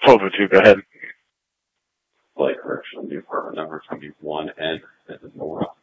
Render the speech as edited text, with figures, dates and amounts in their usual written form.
1202, go ahead. Flight correction, new apartment number 21N, North